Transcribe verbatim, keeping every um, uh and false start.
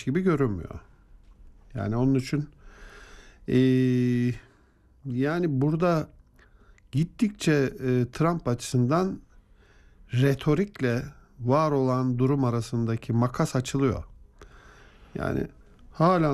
gibi görünmüyor. Yani onun için ee, yani burada gittikçe e, Trump açısından retorikle var olan durum arasındaki makas açılıyor. Yani hala